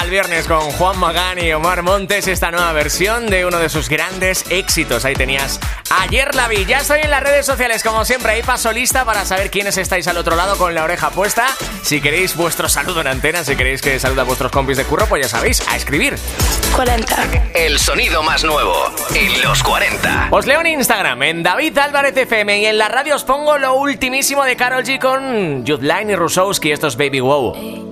al viernes con Juan Magán y Omar Montes, esta nueva versión de uno de sus grandes éxitos. Ahí tenías Ayer la vi. Ya estoy en las redes sociales, como siempre, ahí paso lista para saber quiénes estáis al otro lado con la oreja puesta. Si queréis vuestro saludo en antena, si queréis que salude a vuestros compis de curro, pues ya sabéis, a escribir. 40. El sonido más nuevo en los 40. Os leo en Instagram, en David Álvarez FM, y en la radio os pongo lo ultimísimo de Karol G con Jude Line y Rusowski. Esto es Baby Wow.